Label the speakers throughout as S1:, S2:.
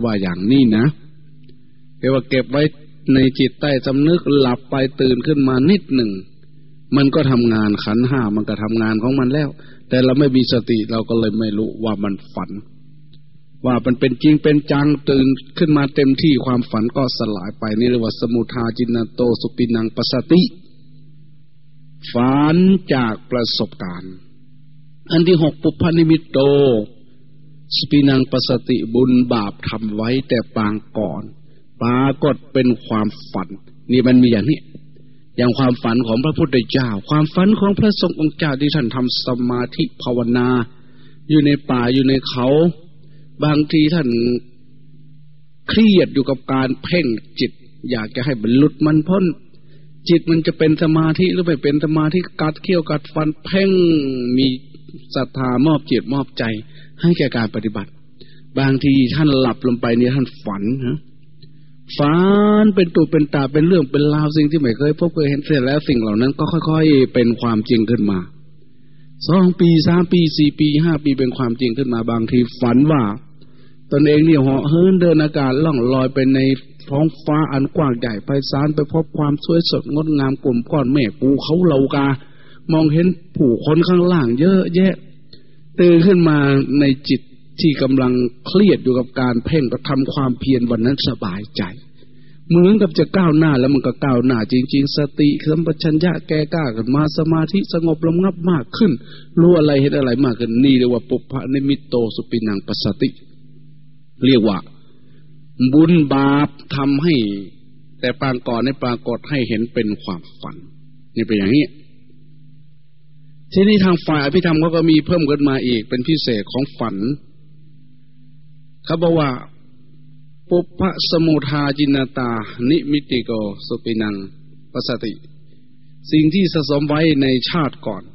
S1: ว่าอย่างนี้นะเรียกว่าเก็บไว้ในจิตใต้สำนึกหลับไปตื่นขึ้นมานิดหนึ่งมันก็ทำงานขันธ์ห้ามันก็ทำงานของมันแล้วแต่เราไม่มีสติเราก็เลยไม่รู้ว่ามันฝันว่ามันเป็นจริงเป็นจังตื่นขึ้นมาเต็มที่ความฝันก็สลายไปนี่เรียกว่าสมุทาจินโตสุปินังปัสสติฝันจากประสบการณ์อันที่6ปุพพนิมิตโตสุปินังปัสสติบุญบาปทำไว้แต่ปางก่อนปรากฏเป็นความฝันนี่มันมีอย่างนี้อย่างความฝันของพระพุทธเจ้าความฝันของพระสงฆ์องค์เจ้าที่ท่านทำสมาธิภาวนาอยู่ในป่าอยู่ในเขาบางทีท่านเครียดอยู่กับการเพ่งจิตอยากจะให้บรรลุมันพ้นจิตมันจะเป็นสมาธิหรือไม่เป็นสมาธิกัดเขี้ยวกัดฟันเพ่งมีศรัทธามอบจิตมอบใจให้แก่การปฏิบัติบางทีท่านหลับลงไปเนี่ยท่านฝันฝันเป็นตัวเป็นตาเป็นเรื่องเป็นราวสิ่งที่ไม่เคยพบเคยเห็นเสร็จแล้วสิ่งเหล่านั้นก็ค่อยๆเป็นความจริงขึ้นมา2 ปี3 ปี4 ปี5 ปีเป็นความจริงขึ้นมาบางทีฝันว่าตนเองนี่เหาะเหินเดินอากาศล่องลอยไปในท้องฟ้าอันกว้างใหญ่ไพศาลไปพบความสวยสดงดงามกลุ่มก้อนเมฆภูเขาเหล่ากามองเห็นผู้คนข้างล่างเยอะแยะตื่นขึ้นมาในจิตที่กำลังเครียดอยู่กับการเพ่งก็ทำความเพียรวันนั้นสบายใจเหมือนกับจะก้าวหน้าแล้วมันก็ก้าวหน้าจริงๆสติสัมปชัญญะแก่กล้าขึ้นมาสมาธิสงบระงับมากขึ้นรู้อะไรเห็นอะไรมากขึ้นนี่เรียกว่าปุพพนิมิตโตสุปินังปัสสติเรียกว่าบุญบาปทำให้แต่ปางก่อนในปรากฏให้เห็นเป็นความฝันนี่เป็นอย่างนี้ทีนี้ทางฝ่ายอภิธรรมเขาก็มีเพิ่มขึ้นมาอีกเป็นพิเศษของฝันเขาบอกว่าปุพพสมุทาจินตานิมิติโกสุปินังปัสสติสิ่งที่สะสมไว้ในชาติก่อน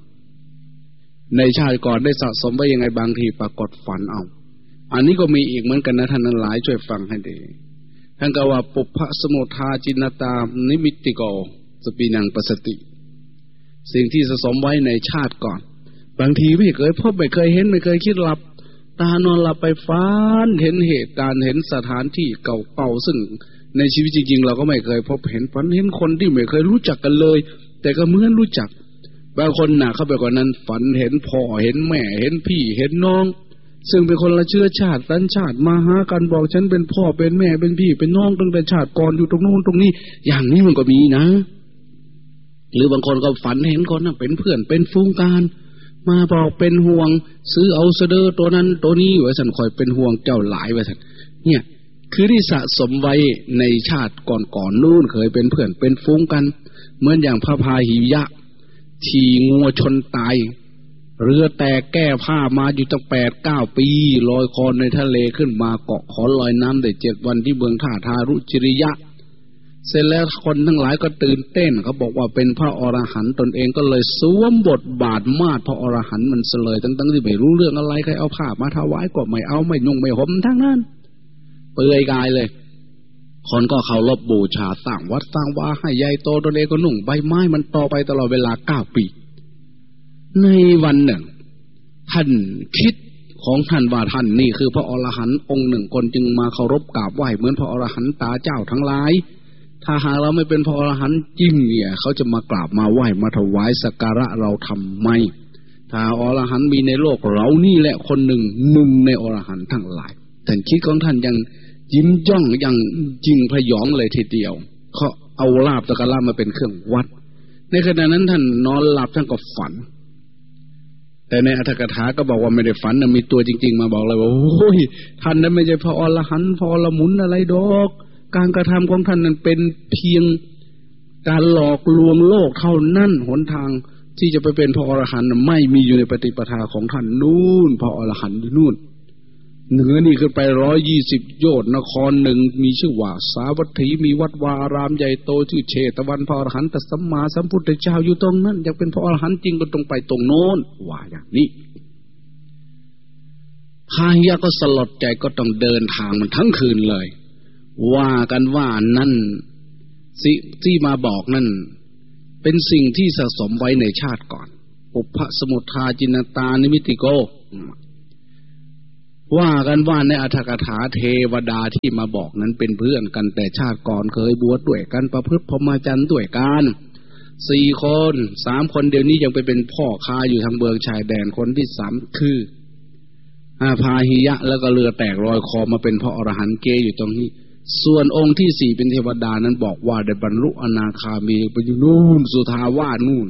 S1: ได้สะสมไว้ยังไงบางทีปรากฏฝันเอาอันนี้ก็มีอีกเหมือนกันนะท่านทั้งหลายช่วยฟังให้ดีท่านกล่าวว่าปุพพสมุทาจินตานิมิติโกสุปินังปัสสติสิ่งที่สะสมไว้ในชาติก่อนบางทีไม่เคยพบไม่เคยเห็นไม่เคยคิดหลับตานอนหลับไปฝันเห็นเหตุการณ์เห็นสถานที่เก่าๆซึ่งในชีวิตจริงๆเราก็ไม่เคยพบเห็นฝันเห็นคนที่ไม่เคยรู้จักกันเลยแต่ก็เหมือนรู้จักบางคนหนักเข้าไปกว่านั้นฝันเห็นพ่อเห็นแม่เห็นพี่เห็นน้องซึ่งเป็นคนละเชื้อชาติสัญชาติมาหากันบอกฉันเป็นพ่อเป็นแม่เป็นพี่เป็นน้องตั้งแต่ชาติก่อนอยู่ตรงโน้นตรงนี้อย่างนี้มันก็มีนะหรือบางคนก็ฝันเห็นคนนั้นเป็นเพื่อนเป็นฟูงกันมาบอกเป็นห่วงซื้อเอาเสดอตัวนั้นตัวนี้ไว้สันคอยเป็นห่วงเจ้าหลายไว้สันเนี่ยคือที่สะสมไว้ในชาติก่อนนู่นเคยเป็นเพื่อนเป็นฟูงกันเหมือนอย่างพระพาหิยะที่งัวชนตายเรือแตกแก้ผ้ามาอยู่ตั้ง8-9 ปีลอยคอในทะเลขึ้นมาเกาะขอนลอยน้ำได้7 วันที่เมืองท่าทารุจิริยะเสร็จแล้วคนทั้งหลายก็ตื่นเต้นเขาบอกว่าเป็นพระอรหันต์ตนเองก็เลยสวมบทบาทมาดพระอรหันต์มันเลยทั้งที่ไม่รู้เรื่องอะไรใครเอาผ้ามาถวายก็ไม่เอาไม่นุ่งไม่ห่มทั้งนั้นเปลือยกายเลยคนก็เคารพบูชาสร้างวัดสร้างวาให้ใหญ่โตตนเองก็นุ่งใบไม้มันต่อไปตลอดเวลา9 ปีในวันหนึ่งท่านคิดของท่านว่าท่านนี่คือพระอรหันต์องค์หนึ่งคนจึงมาเคารพกราบไหว้เหมือนพระอรหันต์ตาเจ้าทั้งหลายถ้าหากเราไม่เป็นพระอรหันต์จริงเนี่ยเขาจะมากราบมาไหว้มาถวายสักการะเราทำไมถ้าอรหันต์มีในโลกเรานี่แหละคนหนึ่งในอรหันต์ทั้งหลายท่านคิดของท่านยังยิ้มย่องยังจริงพยองเลยทีเดียวเขาเอาลาภสักการะมาเป็นเครื่องวัดในขณะนั้นท่านนอนหลับท่านก็ฝันแต่ในอรรถกถาก็บอกว่าไม่ได้ฝันนะมีตัวจริงๆมาบอกเลยว่าโอ้ยท่านนั้นไม่ใช่พระอรหันต์พระอรหมุนอะไรดอกการกระทำของท่านนั้นเป็นเพียงการหลอกลวงโลกเท่านั้นหนทางที่จะไปเป็นพระอรหันต์ไม่มีอยู่ในปฏิปทาของท่านนู่นพระอรหันต์อยู่นู่นเหนือนี่ขึ้นไป120 โยชน์นครหนึ่งมีชื่อว่าสาวัตถีมีวัดวาอารามใหญ่โตชื่อเชตวันพระอรหันตสัมมาสัมพุทธเจ้าอยู่ตรงนั้นอยากเป็นพระอรหันต์จริงก็ต้องไปตรงโน้นว่าอย่างนี้พาหิยะก็สลดใจก็ต้องเดินทางมันทั้งคืนเลยว่ากันว่านั่นที่มาบอกนั่นเป็นสิ่งที่สะสมไว้ในชาติก่อนปุพพสมุทาจินตานิมิติโกว่ากันว่าในอรรถกถาเทวดาที่มาบอกนั้นเป็นเพื่อนกันแต่ชาติก่อนเคยบวชด้วยกันประพฤติพรหมจรรย์ด้วยกัน4 คน3 คนเดี๋ยวนี้ยังไปเป็นพ่อค้าอยู่ทางเบืองชายแดนคนที่3คืออาพาหิยะแล้วก็เรือแตกลอยคอมาเป็นพระอรหันต์เกอยู่ตรงนี้ส่วนองค์ที่4เป็นเทวดานั้นบอกว่าได้บรรลุอนาคามีไปอยู่นู่นสุทาวาสนู่น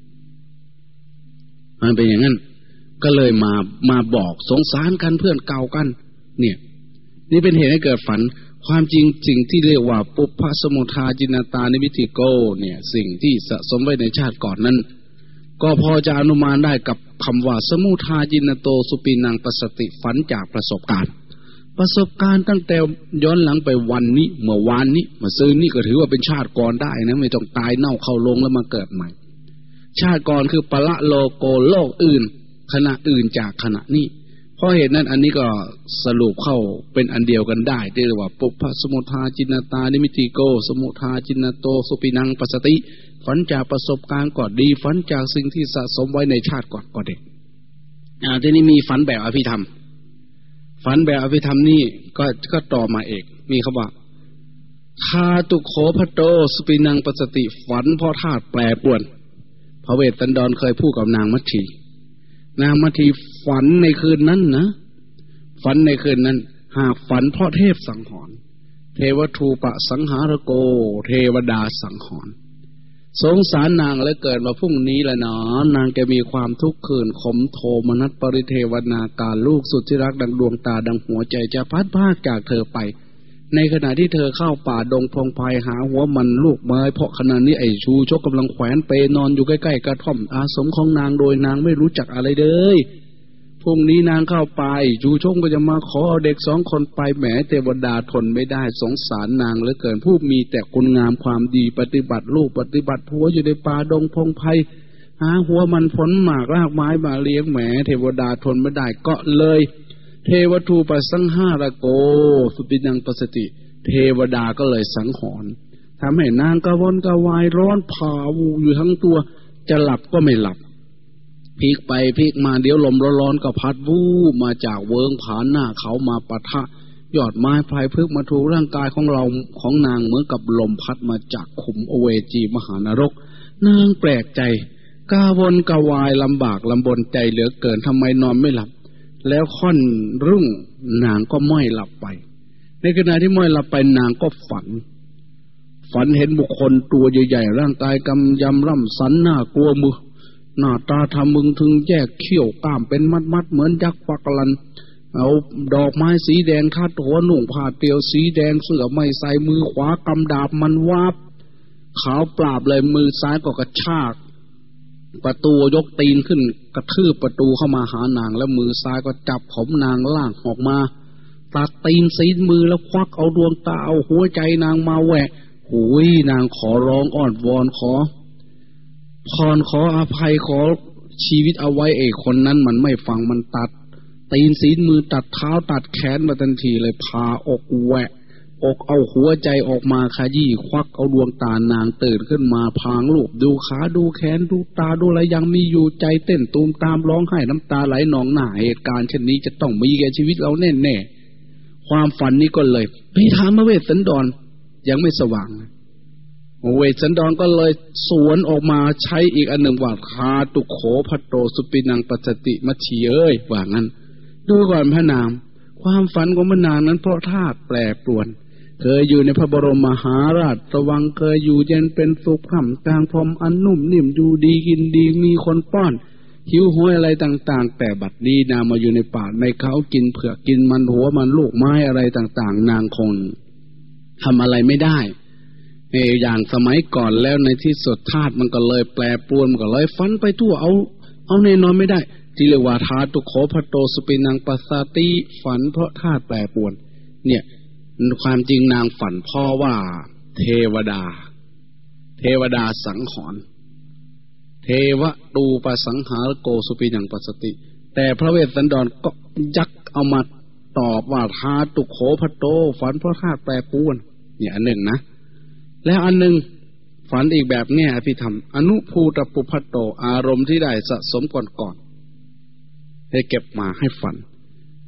S1: มันเป็นอย่างนั้นก็เลยมาบอกสงสารกันเพื่อนเก่ากันเนี่ยนี่เป็นเหตุให้เกิดฝันความจริงสิ่งที่เรียกว่าปุพพสมุทาจินตานิมิติโกเนี่ยสิ่งที่สะสมไว้ในชาติก่อนนั้นก็พอจะอนุมานได้กับคำว่าสมุทาจินโตสุปินังปัสสติฝันจากประสบการณ์ตั้งแต่ย้อนหลังไปวันนี้เมื่อวานนี้เมื่อซื้อนี่ก็ถือว่าเป็นชาติก่อนได้นะไม่ต้องตายเน่าเข้าลงแล้วมาเกิดใหม่ชาติก่อนคือปละโลโกโลกอื่นขณะอื่นจากขณะนี้เพราะเหตุนั้นอันนี้ก็สรุปเข้าเป็นอันเดียวกันได้ที่เรียกว่าปุพพสมุทาจินตานิมิติโกสมุทาจินโตสุปินังปัสสติฝันจากประสบการณ์ก่อนดีฝันจากสิ่งที่สะสมไว้ในชาติก่อนก็ดีทีนี้มีฝันแบบอภิธรรมฝันแบบอภิธรรมนี่ก็ต่อมาเอกมีคำว่าคาตุโขพโตสุปินังปัสสติฝันเพราะธาตุแปรปรวนพระเวสสันดรเคยพูดกับนางมัทธีฝันในคืนนั้นนะฝันในคืนนั้นหากฝันเพราะเทพสังหรณ์เทวทูปสังหารโกเทวดาสังหรณ์สงสารนางและเกิดมาพรุ่งนี้ละเนาะนางจะมีความทุกข์ขื่นขมโทมนัสปริเทวนาการลูกสุดที่รักดังดวงตาดังหัวใจจะพัดพรากจากเธอไปในขณะที่เธอเข้าป่าดงพงไพหาหัวมันลูกไม้เพราะขณะนี้ไอ้ชูชกกำลังแขวนเปนอนอยู่ใกล้ๆกระท่อมอาสมของนางโดยนางไม่รู้จักอะไรเลยพรุ่งนี้นางเข้าไปชูชกก็จะมาขอเอาเด็ก2 คนไปแหมเทวดาทนไม่ได้สงสารนางเหลือเกินผู้มีแต่คุณงามความดีปฏิบัติลูกปฏิบัติผัวอยู่ในป่าดงพงไพหาหัวมันผลหมากรากไม้มาเลี้ยงแหมเทวดาทนไม่ได้ก็เลยเทวทูปสังหารโกสุปินังปัสสติเทวดาก็เลยสังหรณ์ทำให้นางกระวนกระวายร้อนผาวูอยู่ทั้งตัวจะหลับก็ไม่หลับพลิกไปพลิกมาเดี๋ยวลมร้อนๆก็พัดวูบมาจากเวิ้งผาหน้าเขามาปะทะยอดไม้ไผ่พึกมาถูกร่างกายของนางเหมือนกับลมพัดมาจากขุมอเวจีมหานรกนางแปลกใจกระวนกระวายลำบากลำบนใจเหลือเกินทำไมนอนไม่หลับแล้วค่อนรุ่งนางก็ม้อยหลับไปในขณะที่ม้อยหลับไปนางก็ฝันเห็นบุคคลตัวใหญ่ๆร่างกายกำยำร่ำสันหน้ากลัวมือหน้าตาทำมึงถึงแยกเขี้ยวกล้ามเป็นมัดๆเหมือนยักษ์ปักลันเอาดอกไม้สีแดงทัดหัวนุ่งผ้าเตียวสีแดงเสื้อไม่ใส่มือขวากำดาบมันวาบขาวปราบเลยมือซ้ายก็กระชากประตูยกตีนขึ้นกระทืบประตูเข้ามาหานางแล้วมือซ้ายก็จับผมนางล่างออกมาตัดตีนซีดมือแล้วควักเอาดวงตาเอาหัวใจนางมาแหวะหูยนางขอร้องอ้อนวอนขออภัยขอชีวิตเอาไว้คนนั้นมันไม่ฟังมันตัดตีนซีดมือตัดเท้าตัดแขนมาทันทีเลยพาอกแหวะอกเอาหัวใจออกมาขยี้ควักเอาดวงตานางตื่นขึ้นมาพางลูบดูขาดูแขนดูตาดูอะไรยังมีอยู่ใจเต้นตูมตามร้องไห้น้ำตาไหลนองหน้าเหตุการณ์เช่นนี้จะต้องมีแก่ชีวิตเราแน่ๆความฝันนี้ก็เลยไปถามพระเวสสันดรยังไม่สว่างเวสสันดรก็เลยสวนออกมาใช้อีกอันหนึ่งว่าคาตุโขพโตสุปินังปัสสติมัชชีเอ้ยว่างั้นดูก่อนพระนางความฝันของพระนางนั้นเพราะธาตุแปรปรวนเคยอยู่ในพระบรมมหาราชวังเคยอยู่เย็นเป็นสุขห่ำกลางพรมอันนุ่มนิ่มอยู่ดีกินดีมีคนป้อนหิวโหยอะไรต่างๆแต่บัดนี้นางมาอยู่ในป่าในเขากินเผือกกินมันหัวมันลูกไม้อะไรต่างๆนางคงทำอะไรไม่ได้อย่างสมัยก่อนแล้วในที่สุดธาตุมันก็เลยแปรปรวนก็เลยฝันไปทั่วเอาแน่นอนไม่ได้ที่เรียกว่าธาตุโขพโตสุปินังปัสสติฝันเพราะธาตุแปรปรวนเนี่ยความจริงนางฝันเพราะว่าเทวดาสังหรณ์เทวตูปสังหารโกสุปินังปัสสติแต่พระเวสสันดรก็ยักเอามาตอบว่าธาตุโขพโตฝันเพราะธาตุแปรปรวนเนี่ยอันหนึ่งนะแล้วอันหนึ่งฝันอีกแบบเนี่ยอภิธรรมอนุภูตปุพโตอารมณ์ที่ได้สะสมก่อนให้เก็บมาให้ฝัน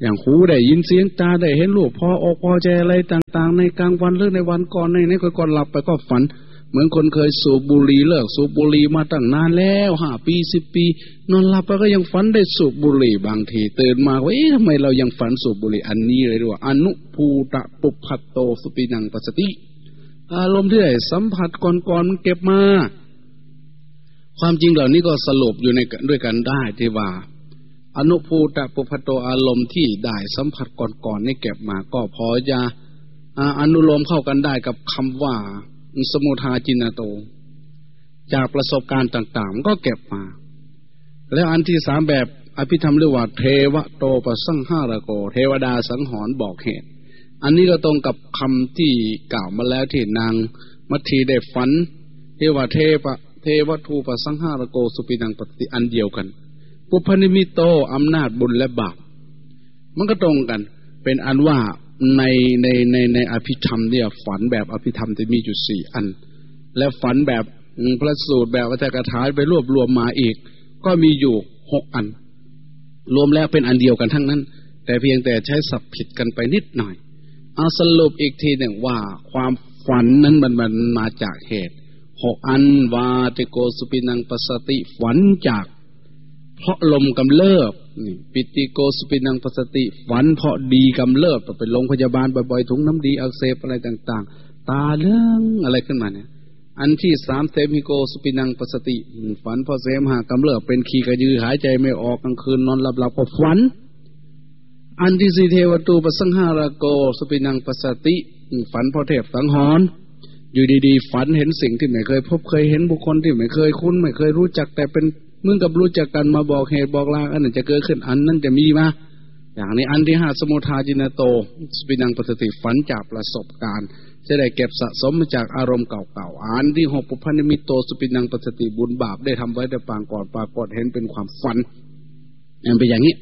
S1: อย่างหูได้ยินเสียงตาได้เห็นรูปพออกพอใจอะไรต่างๆในกลางวันหรือในวันก่อนในก่อนหลับไปก็ฝันเหมือนคนเคยสูบบุหรี่เลิกสูบบุหรี่มาตั้งนานแล้ว5 ปี10 ปีนอนหลับไปก็ยังฝันได้สูบบุหรี่บางทีตื่นมาว่าทำไมเรายังฝันสูบบุหรี่อันนี้เลยด้วยอนุภูตะปุพพโตสุปินังปัสสติอารมณ์ที่ได้สัมผัสก่อนๆมันเก็บมาความจริงเหล่านี้ก็สรุปอยู่ในด้วยกันได้ที่ว่าอนุภูตะปุพพโตอารมณ์ที่ได้สัมผัสก่อนๆนี่เก็บมาก็พอจะอนุโลมเข้ากันได้กับคำว่าสมุทาจินโตจากประสบการณ์ต่างๆก็เก็บมาแล้วอันที่3แบบอภิธรรมเรียกว่าเทวโตปสังหารโกเทวดาสังหรณ์บอกเหตุอันนี้ก็ตรงกับคำที่กล่าวมาแล้วที่นางมัทธีได้ฝันเรียกว่าเทวทูปสังหารโกสุปินังปฏิอันเดียวกันปุพพนิมิตโตอำนาจบุญและบาปมันก็ตรงกันเป็นอันว่าในอภิธรรมเนี่ยฝันแบบอภิธรรมจะมีอยู่4 อันและฝันแบบพระสูตรแบบอัตถกถาไปรวบรวมมาอีกก็มีอยู่6 อันรวมแล้วเป็นอันเดียวกันทั้งนั้นแต่เพียงแต่ใช้ศัพท์ผิดกันไปนิดหน่อยเอาสรุปอีกทีหนึ่งว่าความฝันนั้นมันมาจากเหตุ6 อันวาติโกสุปินังปัสสติฝันจากเพราะลมกำเริบนี่ปิติโกสุปินังปัสสติฝันเพราะดีกำเริบไปโรงพยาบาลบ่อยๆถุงน้ำดีอักเสบอะไรต่างๆตาเรื่องอะไรขึ้นมาเนี่ยอันที่3เสมิโกสุปินังปัสสติฝันเพราะเสมหะกำเริบเป็นขี้กระยือหายใจไม่ออกกลางคืนนอนหลับๆก็ฝันอันที่4เทวตูปสังหารโกสุปินังปัสสติฝันเพราะเทพสังหรณ์อยู่ดีๆฝันเห็นสิ่งที่ไม่เคยพบเคยเห็นบุคคลที่ไม่เคยคุ้นไม่เคยรู้จักแต่เป็นเหมือนกับรู้จักกันมาบอกเหตุบอกลางอันนั้นจะเกิดขึ้นอันนั้นจะมีมาอย่างนี้อันที่5สมุทาจินโตสุปินังปัสสติฝันจากประสบการณ์จะได้เก็บสะสมมาจากอารมณ์เก่าๆอันที่6ปุพพนิมิตโตสุปินังปัสสติบุญบาปได้ทำไว้แต่ปางก่อนปรากฏเห็นเป็นความฝันมันเป็นอย่างนี้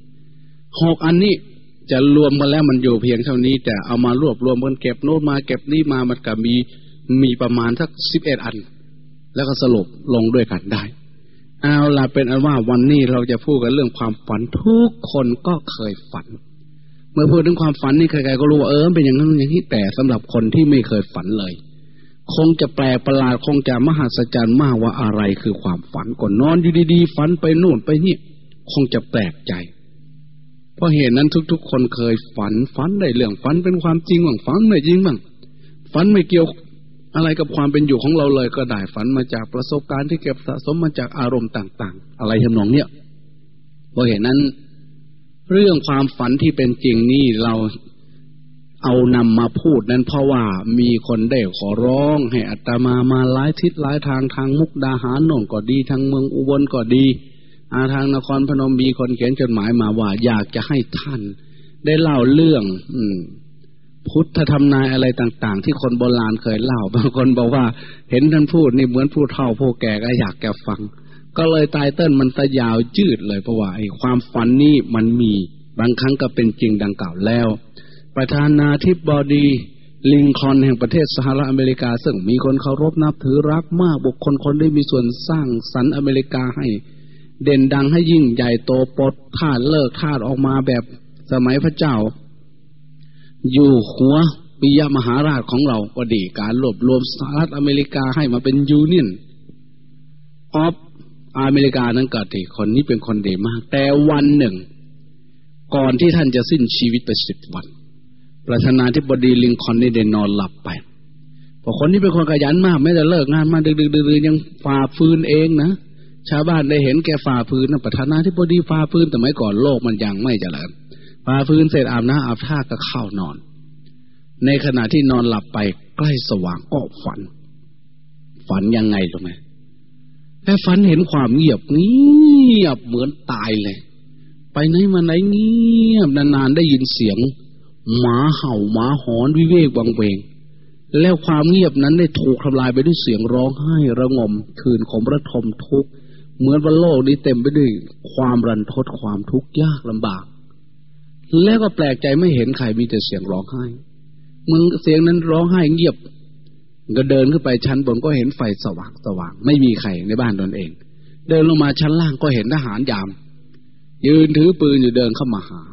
S1: 6 อันนี้จะรวมกันแล้วมันอยู่เพียงเท่านี้แต่เอามารวบรวมกันเก็บโน้ตมาเก็บนี่มามันก็มีประมาณสัก11 อันแล้วก็สรุปลงด้วยกันได้เอาล่ะเป็นอันว่าวันนี้เราจะพูดกันเรื่องความฝันทุกคนก็เคยฝันเมื่อพูดถึงความฝันนี่ใครๆก็รู้ว่าเป็นอย่างนั้นอย่างนี้แต่สำหรับคนที่ไม่เคยฝันเลยคงจะแปลกประหลาดคงจะมหัศจรรย์มากว่าอะไรคือความฝันก่อนนอนอยู่ดีๆฝันไปโน่นไปนี่คงจะแปลกใจเพราะเหตุนั้นทุกๆคนเคยฝันได้เรื่องฝันเป็นความจริงบ้างฝันไม่จริงบ้างฝันไม่เกี่ยวอะไรกับความเป็นอยู่ของเราเลยก็ได้ฝันมาจากประสบการณ์ที่เก็บสะสมมาจากอารมณ์ต่างๆอะไรทำนองเนี้ยเพราะเหตุนั้นเรื่องความฝันที่เป็นจริงนี่เราเอานำมาพูดนั้นเพราะว่ามีคนได้ขอร้องให้อาตมาหลายทิศหลายทางมุกดาหารโน่นก็ดีทางเมืองอุบลก็ดีทางนครพนมมีคนเขียนจดหมายมาว่าอยากจะให้ท่านได้เล่าเรื่องพุทธธรรมนายอะไรต่างๆที่คนโบราณเคยเล่าบางคนบอกว่าเห็นท่านพูดนี่เหมือนผู้เฒ่าผู้แก่ก็อยากแกฟังก็เลยไตเติ้ลมันตะยาวยืดเลยเพราะว่าไอ้ความฝันนี่มันมีบางครั้งก็เป็นจริงดังกล่าวแล้วประธานาธิบดีลิงคอล์นแห่งประเทศสหรัฐอเมริกาซึ่งมีคนเคารพนับถือรักมากบุคคลคนได้มีส่วนสร้างสรรค์อเมริกาให้เด่นดังให้ยิ่งใหญ่โตปลดทาสเลิกทาสออกมาแบบสมัยพระเจ้าอยู่หัวปิยมหาราชของเราก็ดีการรวบรวมสหรัฐอเมริกาให้มาเป็นยูเนียนออฟอเมริกานั้นก็ดีคนนี้เป็นคนดีมากแต่วันหนึ่งก่อนที่ท่านจะสิ้นชีวิตไป10 วันประธานาธิบดีลิงคอล์นได้นอนหลับไปเพราะคนนี้เป็นคนขยันมากไม่ได้เลิกงานมาดึกๆๆยังฝ่าฟืนเองนะชาวบ้านได้เห็นแกฝ่าฟืนนะประธานาธิบดีฝ่าฟืนแต่เมื่อก่อนโลกมันยังไม่เจริญฝ่าฟืนเสร็จอาบน้ำอาบท่าก็เข้านอนในขณะที่นอนหลับไปใกล้สว่างก็ฝันยังไงรู้ไหมแค่ฝันเห็นความเงียบเหมือนตายเลยไปไหนมาไหนเงียบนานๆได้ยินเสียงหมาเห่าหมาหอนวิเวกวังเวงแล้วความเงียบนั้นได้ถูกทำลายไปด้วยเสียงร้องไห้ระงมคืนขมระทมทุกข์เหมือนว่าโลกนี้เต็มไปด้วยความรันทดความทุกข์ยากลำบากแล้วก็แปลกใจไม่เห็นใครมีแต่เสียงร้องไห้มึงเสียงนั้นร้องไห้เงียบก็เดินขึ้นไปชั้นบนก็เห็นไฟสว่างไม่มีใครในบ้านตนเองเดินลงมาชั้นล่างก็เห็นทหารยามยืนถือปืนอยู่เดินเข้ามาหา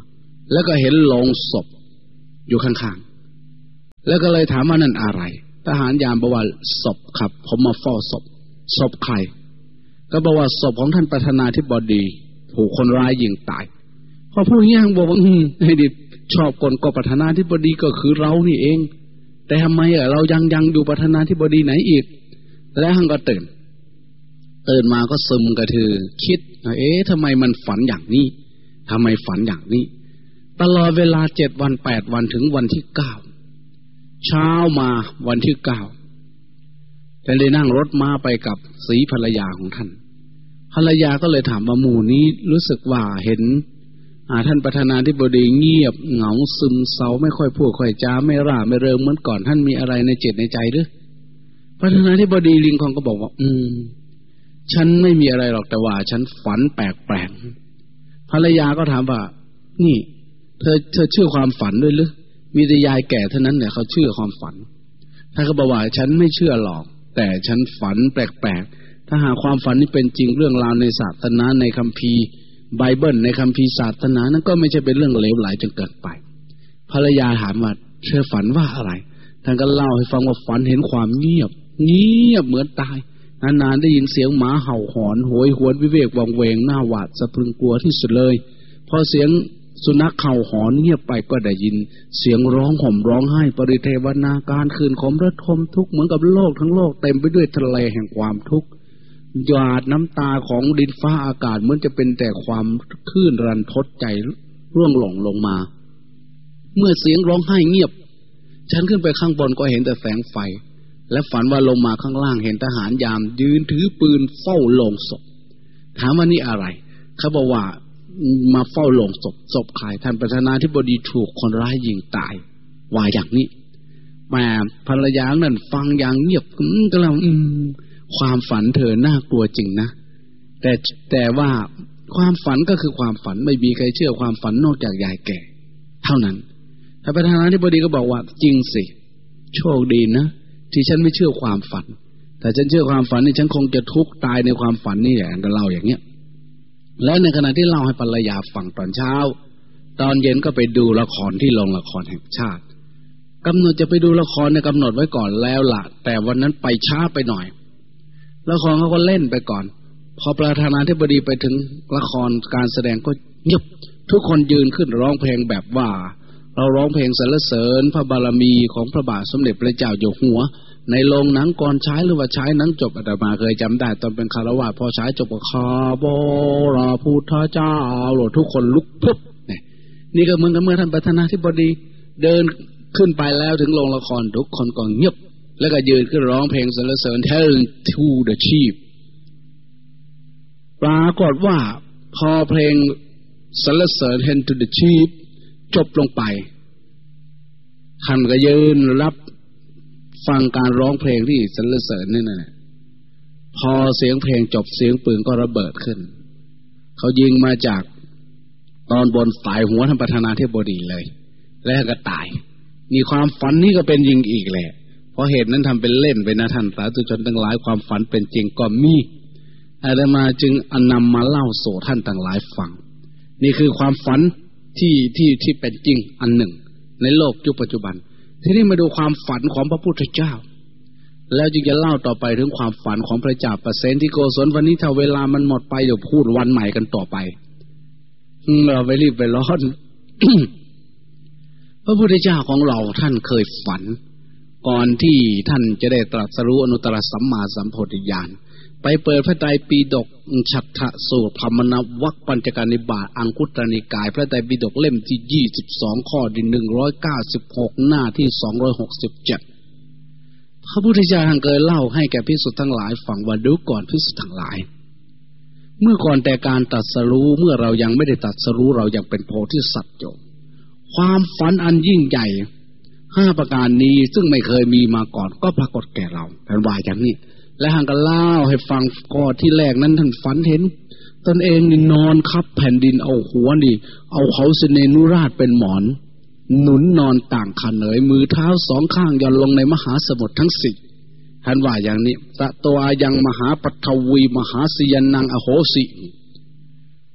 S1: แล้วก็เห็นโลงศพอยู่ข้างๆแล้วก็เลยถามว่านั่นอะไรทหารยามบอกว่าศพครับผมมาเฝ้าศพใครก็บอกว่าศพของท่านประธานาธิบดีถูกคนร้ายยิงตายพอพูดอย่างนี้ท่านบอกว่าให้ดิชอบคนก็ประธานาธิบดีก็คือเรานี่เองแต่ทำไมเรายังอยู่ประธานาธิบดีไหนอีกแล้วท่านก็ตื่นมาก็ซึมกระทือคิดทำไมมันฝันอย่างนี้ทำไมฝันอย่างนี้ตลอดเวลา7 วัน 8 วันถึงวันที่9เช้ามาวันที่9ท่านได้นั่งรถม้าไปกับศรีภรรยาของท่านภรรยาก็เลยถามว่าหมู่นี้รู้สึกว่าเห็นท่านประธานาธิบดีเงียบเหงาซึมเศร้าไม่ค่อยพูดค่อยจาไม่ร่าไม่เริงเหมือนก่อนท่านมีอะไรในจิตในใจหรือประธานาธิบดีลิงคอล์นก็บอกว่าฉันไม่มีอะไรหรอกแต่ว่าฉันฝันแปลกๆภรรยาก็ถามว่านี่เธอเชื่อความฝันด้วยหรือมีแต่ยายแก่เท่านั้นเนี่ยเขาเชื่อความฝันท่านก็บอกว่าฉันไม่เชื่อหรอกแต่ฉันฝันแปลกๆถ้าหากความฝันนี้เป็นจริงเรื่องราวในศาสนาในคัมภีร์ไบเบิลในคัมภีร์ศาสนานั้นก็ไม่ใช่เป็นเรื่องเลวไหลจนเกินไปภรรยาถามว่าเธอฝันว่าอะไรท่านก็เล่าให้ฟังว่าฝันเห็นความเงียบเหมือนตายนานๆได้ยินเสียงหมาเห่าหอนโหยหวนวิเวกวังเวงหน้าหวาดสะพรึงกลัวที่สุดเลยพอเสียงสุนัขเห่าหอนเงียบไปก็ได้ยินเสียงร้องห่มร้องไห้ปริเทวนาการคืนขมระทมทุกข์เหมือนกับโลกทั้งโลกเต็มไปด้วยทะเลแห่งความทุกข์หยาดน้ำตาของดินฟ้าอากาศเหมือนจะเป็นแต่ความคลื่นรันทดใจร่วงหล่นลงมาเมื่อเสียงร้องไห้เงียบฉันขึ้นไปข้างบนก็เห็นแต่แสงไฟและฝันว่าลงมาข้างล่างเห็นทหารยามยืนถือปืนเฝ้าโลงศพถามว่านี่อะไรเขาบอกว่ามาเฝ้าโลงศพใครท่านประธานาธิบดีถูกคนร้ายยิงตายว่าอย่างนี้แม่ภรรยานั่นฟังอย่างเงียบก็แล้วความฝันเธอน่ากลัวจริงนะแต่ว่าความฝันก็คือความฝันไม่มีใครเชื่อความฝันนอกจากยายแก่เท่านั้นท่านประธานาธิบดีก็บอกว่าจริงสิโชคดีนะที่ฉันไม่เชื่อความฝันแต่ฉันเชื่อความฝันนี่ฉันคงจะทุกข์ตายในความฝันนี่แหละก็เล่าอย่างเงี้ยและในขณะที่เล่าให้ภรรยาฟังตอนเช้าตอนเย็นก็ไปดูละครที่โรงละครแห่งชาติกำหนดจะไปดูละครเนี่ยกำหนดไว้ก่อนแล้วล่ะแต่วันนั้นไปช้าไปหน่อยละครเขาก็เล่นไปก่อนพอประธานาธิบดีไปถึงละครการแสดงก็เงียบทุกคนยืนขึ้นร้องเพลงแบบว่าเราร้องเพลงสรรเสริญพระบารมีของพระบาทสมเด็จพระเจ้าอยู่หัวในโรงหนังก่อนฉายหรือว่าฉายหนังจบอาตมาเคยจำได้ตอนเป็นคฤหัสถ์พอฉายจบก็คาโบราพุทธเจ้าทุกคนลุกปุ๊บนี่ก็เหมือนกับเมื่อท่านประธานาธิบดีเดินขึ้นไปแล้วถึงโรงละครทุกคนก็เงียบแล้วก็ยืนขึ้นร้องเพลงสรรเสริญ Hail to the Chief ปรากฏว่าพอเพลงสรรเสริญ Hail to the Chief จบลงไปท่านก็ยืนรับฟังการร้องเพลงที่สรรเสริญนี่นะพอเสียงเพลงจบเสียงปืนก็ระเบิดขึ้นเขายิงมาจากตอนบนฝ่ายหัวท่านประธานาธิบดีเลยแล้วก็ตายมีความฝันนี่ก็เป็นจริงอีกแหละเพราะเหตุนั้นทำเป็นเล่นไปนะท่านสาธุชนทั้งหลายความฝันเป็นจริงก็มีอาตมาจึงนำมาเล่าสู่ท่านทั้งหลายฟังนี่คือความฝันที่เป็นจริงอันหนึ่งในโลกยุคปัจจุบันทีนี้มาดูความฝันของพระพุทธเจ้าแล้วจึงจะเล่าต่อไปถึงความฝันของพระเจ้าประเสนที่โกศลวันนี้ถ้าเวลามันหมดไปเดี๋ยวพูดวันใหม่กันต่อไปเราไปรีบไปร้อน พระพุทธเจ้าของเราท่านเคยฝันก่อนที่ท่านจะได้ตรัสรู้อนุตตรสัมมาสัมโพธิญาณไปเปิดพระไตรปิฎกฉัตรสูตรพรรมนวรรคปัญจการนิบาตอังคุตรนิกายพระไตรปิฎกเล่มที่22ข้อที่196หน้าที่267พระพุทธเจ้าท่านเคยเล่าให้แก่ภิกษุทั้งหลายฟังว่าดูก่อนภิกษุทั้งหลายเมื่อก่อนแต่การตรัสรู้เมื่อเรายังไม่ได้ตรัสรู้เรายังเป็นโพธิสัตว์อยู่ความฝันอันยิ่งใหญ่5ประการนี้ซึ่งไม่เคยมีมาก่อนก็ปรากฏแก่เราท่านว่าอย่างนี้และท่านก็เล่าให้ฟังก่อนที่แรกนั้นท่านฝันเห็นตนเองนี่นอนคับแผ่นดินเอาหัวนี่เอาเขาสิเนนุราชเป็นหมอนหนุนนอนต่างขนานมือเท้าสองข้างย่อนลงในมหาสมุทรทั้งสี่ท่านว่าอย่างนี้สะตัวยังมหาปัทวีมหาสิยนังอโหสิ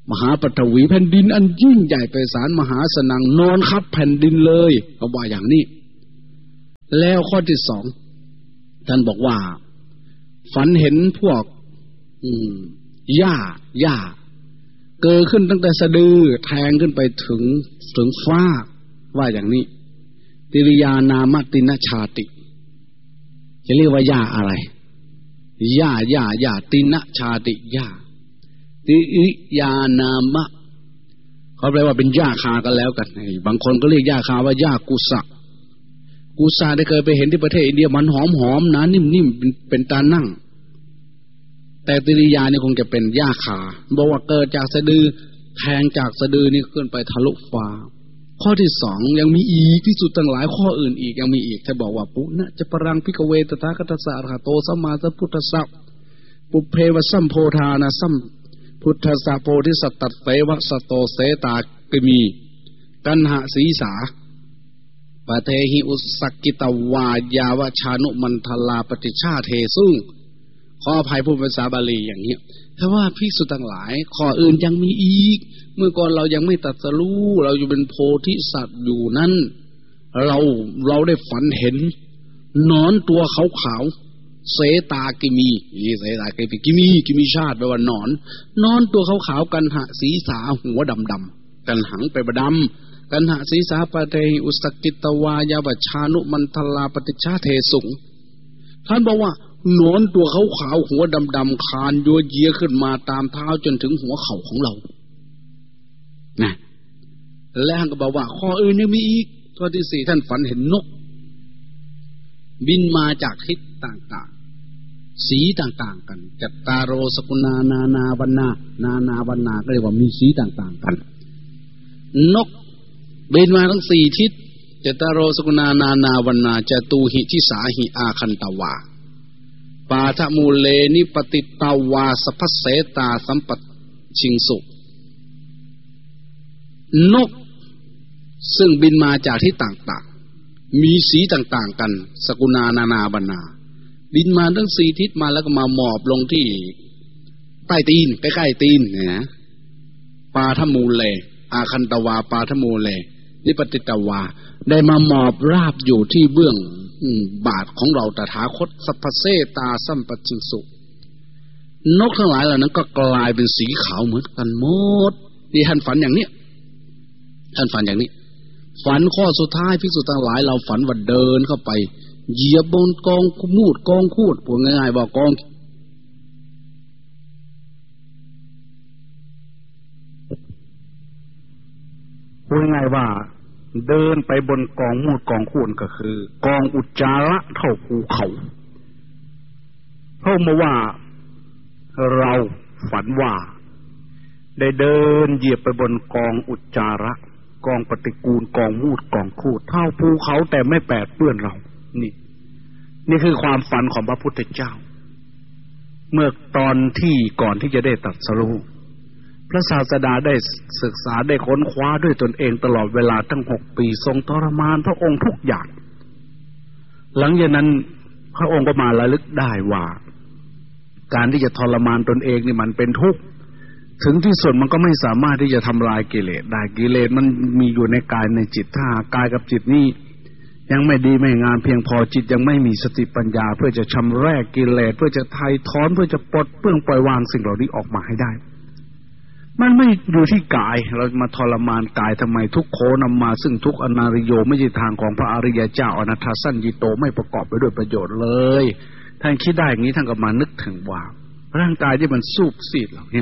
S1: มหาปฐวีแผ่นดินอันยิ่งใหญ่ไพศาลมหาสนังนอนคับแผ่นดินเลยเขาว่าอย่างนี้แล้วข้อที่สองท่านบอกว่าฝันเห็นพวกหญ้าเกิดขึ้นตั้งแต่สะดือแทงขึ้นไปถึงฟ้าว่าอย่างนี้ติริยานามตินชาติจะเรียกว่าหญ้าอะไรหญ้าตินชาติหญ้าติริยานามะเขาแปลว่าเป็นหญ้าคากันแล้วกันบางคนก็เรียกหญ้าคาว่าหญ้ากุสะได้เคยไปเห็นที่ประเทศอินเดียมันหอมๆนะนิ่มๆเป็นตานั่งแต่ติริยานี่คงจะเป็นหญ้าคาบอกว่าเกิดจากสะดือแทงจากสะดือนี่ขึ้นไปทะลุฟ้าข้อที่สองยังมีอีกที่สุดตั้งหลายข้ออื่นอีกยังมีอีกท่านบอกว่าปุณะจะปรังภิกเวตถาคตสสะอรหะโตสัมมาสัมพุทธัสสะปุเพวสัมโพธานะสัมพุทธัสสะโพธิสัตตเสวะสโตเสตากมีกันหะสีสาปะเทหิอุสกิตวายาวชานุมันทลาปฏิชาเทสุงขออภัยพูดภาษาบาลีอย่างนี้ถ้าว่าภิกษุทั้งหลายข้ออื่นยังมีอีกเมื่อก่อนเรายังไม่ตรัสรู้เราอยู่เป็นโพธิสัตว์อยู่นั้นเราได้ฝันเห็นหนอนตัวขาวๆเสตากิมีเสตากิมีชาติแปลว่าหนอนตัวขาวๆกันหะศีสาหัวดำๆกันหังไปบดำกันหะศีสาปะเทหิอุสกิตวายาวชานุมันทลาปฏิชาเทสุงท่านบอกว่าหนอนตัวขาวๆหัวดำๆคานยัวเยียขึ้นมาตามเท้าจนถึงหัวเข่าของเรานะและท่านก็บอกว่าข้ออื่นยังมีอีกข้อที่สี่ท่านฝันเห็นนกบินมาจากทิศต่างๆสีต่างๆกันจัตตารโรสกุณานานาวันนาก็เรียกว่ามีสีต่างๆกันนกบินมาทั้งสี่ทิศจัตตารโรสกุณานาวันนาจตูหิทิสาหิอาคันตวาปาทมูเลนิปติตาวาสภัสเสตาสัมปชิงสุนกซึ่งบินมาจากที่ต่างๆมีสีต่างๆกันสกุณานานาบรรณาบินมาทั้งสี่ทิศมาแล้วก็มาหมอบลงที่ใต้ตีนใกล้ๆตีนนะปาทมูเลอาคันตวาปาทมูเลนิปติตาวาได้มาหมอบราบอยู่ที่เบื้องบาทของเราตถาคตสัพพเสตาสัมปชิงสุนกทั้งหลายเหล่านั้นก็กลายเป็นสีขาวเหมือนกันหมดที่ท่านฝันอย่างนี้ท่านฝันอย่างนี้ฝันข้อสุดท้ายภิกษุทั้งหลายเราฝันว่าเดินเข้าไปเหยียบบนกองมูดกองคูดพูดง่ายๆว่ากองพูดง่ายว่าเดินไปบนกองมูดกองคูดก็คือกองอุจจาระเท่าภูเขาเข้ามาว่าเราฝันว่าได้เดินเหยียบไปบนกองอุจจาระกองปฏิกูลกองมูดกองคูดเท่าภูเขาแต่ไม่แปดเปื้อนเรานี่คือความฝันของพระพุทธเจ้าเมื่อตอนที่ก่อนที่จะได้ตรัสรู้พระศาสดาได้ศึกษาได้ค้นคว้าด้วยตนเองตลอดเวลาตั้ง6 ปีทรงทรมานพระองค์ทุกอย่างหลังจากนั้นพระองค์ก็มาระลึกได้ว่าการที่จะทรมานตนเองนี่มันเป็นทุกข์ถึงที่สุดมันก็ไม่สามารถที่จะทำลายกิเลสได้กิเลสมันมีอยู่ในกายในจิตถ้ากายกับจิตนี่ยังไม่ดีไม่งามเพียงพอจิตยังไม่มีสติปัญญาเพื่อจะชำระกิเลสเพื่อจะไถ่ถอนเพื่อจะปลดเปลื้องปล่อยวางสิ่งเหล่านี้ออกมาให้ได้มันไม่อยู่ที่กายเรามาทรมานกายทำไมทุกโขนำมาซึ่งทุกอนาริโยไม่ใช่ทางของพระอริยเจ้าอนัตถสัญญิโตไม่ประกอบไปด้วยประโยชน์เลยท่านคิดได้อย่างนี้ท่านก็มานึกถึงว่าร่างกายที่มันสูบซีดเหล่านี้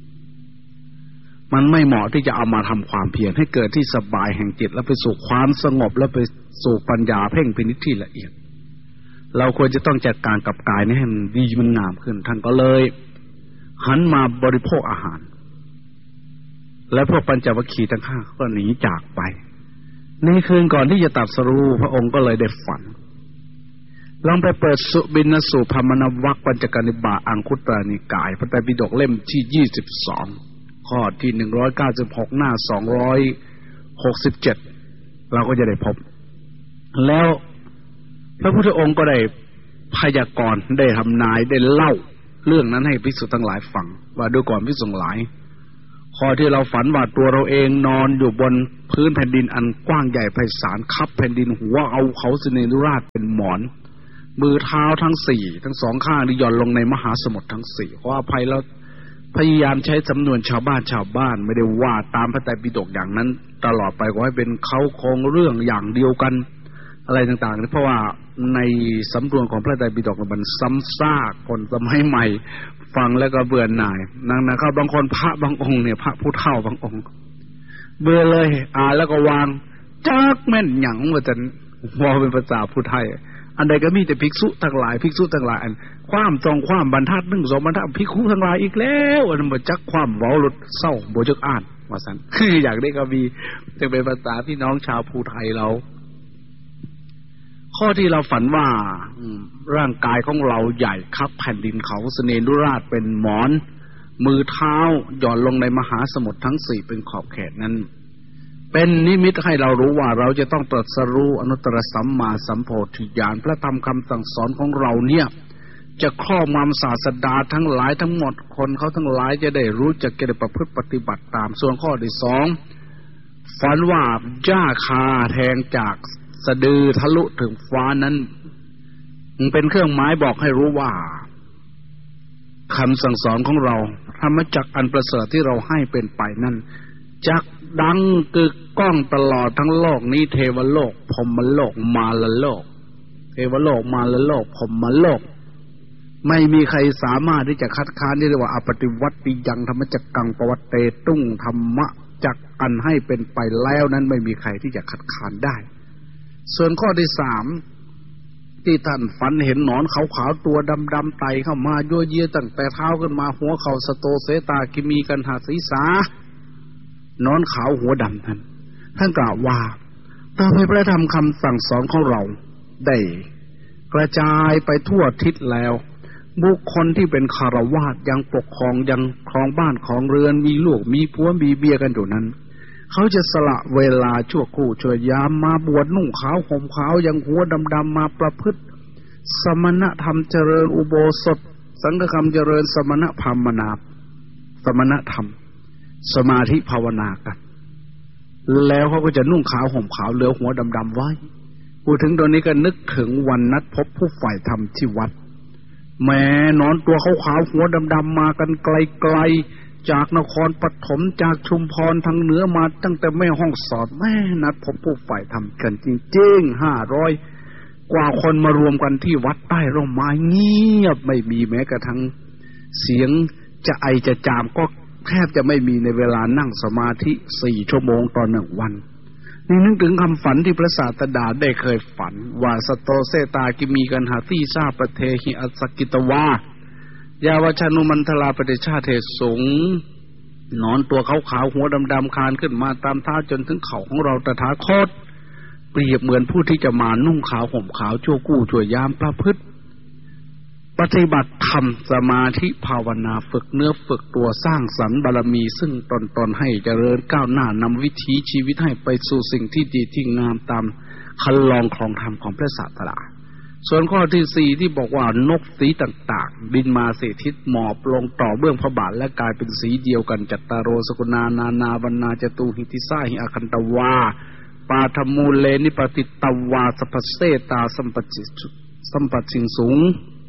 S1: มันไม่เหมาะที่จะเอามาทำความเพียรให้เกิดที่สบายแห่งจิตแล้วไปสู่ความสงบแล้วไปสู่ปัญญาเพ่งพินิจที่ละเอียดเราควรจะต้องจัดการกับกายนี้ให้มันดีมันงามขึ้นท่านก็เลยหันมาบริโภคอาหารและพวกปัญจวัคคีย์ทั้ง5ก็หนีจากไปในคืนก่อนที่จะตรัสรู้พระองค์ก็เลยได้ฝันลองไปเปิดสุบินสูภามนวรรคปัญจกนิบาตอังคุตรนิกายพระไตรปิฎกเล่มที่22ข้อที่196หน้า267เราก็จะได้พบแล้วพระพุทธองค์ก็ได้พยากรณ์ได้ทำนายได้เล่าเรื่องนั้นให้ภิกษุทั้งหลายฟังว่าดูก่อนภิกษุทั้งหลายขข้อที่เราฝันว่าตัวเราเองนอนอยู่บนพื้นแผ่นดินอันกว้างใหญ่ไพศาลคับแผ่นดินหัวเอาเขาสิเนนุราชเป็นหมอนมือเท้าทั้งสี่ทั้งสองข้างนี่หย่อนลงในมหาสมุทรทั้งสี่ขออภัยแล้วพยายามใช้สำนวนชาวบ้านไม่ได้ว่าตามพระไตรปิฎกอย่างนั้นตลอดไปขอให้เป็นเขาโครงเรื่องอย่างเดียวกันอะไรต่างๆเพราะว่าในสำนวนของพระไตรปิฎกมันซ้ำซากคนสมัยใหม่ฟังแล้วก็เบื่อหน่ายนะครับบางคนพระบางองค์เนี่ยพระผู้เฒ่าบางองค์เบื่อเลยแล้วก็วางจักแม่นหยังว่าจะว่าเป็นภาษาผู้ไทยอันใดก็มีแต่ภิกษุทั้งหลายอันความตรงความบรรทัด1 2บรรทัดภิกษุทั้งหลายอีกแล้วอันบ่จักความเว้าลดเศร้าบ่จักอ่านว่าซั่นคืออยากได้ก็มีจะเป็นภาษาพี่น้องชาวภูไทยเราข้อที่เราฝันว่าร่างกายของเราใหญ่ครับแผ่นดินเขาเสนนุราชเป็นหมอนมือเท้าหย่อนลงในมหาสมุทรทั้ง4เป็นขอบเขตนั้นเป็นนิมิตให้เรารู้ว่าเราจะต้องตรัสรู้อนุตตรสัมมาสัมโพธิญาณพระธรรมคำสั่งสอนของเราเนี่ยจะครอบงำศาสดาทั้งหลายทั้งหมดคนเขาทั้งหลายจะได้รู้จักจะได้ประพฤติปฏิบัติตามส่วนข้อที่2ฝันว่าหญ้าคาแทงจากสะดือทะลุถึงฟ้านั้นเป็นเครื่องหมายบอกให้รู้ว่าคำสั่งสอนของเราธรรมจักรอันประเสริฐที่เราให้เป็นไปนั้นจักดังกึกก้องตลอดทั้งโลกนี้เทวโลกพรหมโลกมารโลกเทวโลกมารโลกพรหมโลกไม่มีใครสามารถที่จะคัดค้านได้ว่าอปฏิวัติยังธรรมจักกังปวัตเตตุ้งธรรมะจักอันให้เป็นไปแล้วนั้นไม่มีใครที่จะคัดค้านได้ส่วนข้อที่3ที่ท่านฝันเห็นหนอนขาวๆตัวดำๆไต่เข้ามายั่วเยียตั้งแต่เท้าขึ้นมาหัวเข่าสโตเสตากิมีกันหาศีรษะนอนขาวหัวดำท่านกล่าวว่าต่อไปพระธรรมคำสั่งสอนของเราได้กระจายไปทั่วทิศแล้วบุคคลที่เป็นคฤหัสถ์ยังปกครองยังครองบ้านของเรือนมีลูกมีผัวมีเมียกันอยู่นั้นเขาจะสละเวลาชั่วครู่ชั่วยามมาบวชนุ่งขาวห่มขาวยังหัวดำๆมาประพฤติสมณธรรมเจริญอุโบสถสังฆกรรมเจริญสมณภาวนาสมณธรรมสมาธิภาวนากันแล้วเขาก็จะนุ่งขาวห่มขาวเหลือหัวดำๆไว้พูดถึงตอนนี้ก็นึกถึงวันนัดพบผู้ฝ่ายธรรมที่วัดแม้นอนตัวขาวๆหัวดำๆมากันไกลๆจากนครปฐมจากชุมพรทางเหนือมาตั้งแต่แม่ห้องสอนแม่นัดพบผู้ฝ่ายธรรมกันจริงๆ500กว่าคนมารวมกันที่วัดใต้ร่มไม้เงียบไม่มีแม้กระทั่งเสียงจะไอจะจามก็แทบจะไม่มีในเวลานั่งสมาธิ4 ชั่วโมงต่อ1 วันนี่นึกถึงคำฝันที่พระศาสดาได้เคยฝันว่าสโตเสตากิมีกันหาที่ทราบประเทหิอสกิตวายาวชนุมันทลาปฏิชาเทสงนอนตัวขาวๆหัวดำๆคานขึ้นมาตามเท้าจนถึงเข่าของเราตถาคตเปรียบเหมือนผู้ที่จะมานุ่งขาวห่มขาวชั่วกู้ชั่วยามประพฤติปฏิบัติธรรมสมาธิภาวนาฝึกเนื้อฝึกตัวสร้างสรรค์บารมีซึ่งตนให้เจริญก้าวหน้านำวิถีชีวิตให้ไปสู่สิ่งที่ดีที่งามตามคันลองครองธรรมของพระศาสดาส่วนข้อที่4ที่บอกว่านกสีต่างๆบินมา4 ทิศหมอบลงต่อเบื้องพระบาทและกลายเป็นสีเดียวกันจัตตารโรสกุณานานาบรรณาจตุหิติสาหิอคันตวาปาธมูเลนิปติตวาสัพพเสตาสัมปัชิงสูง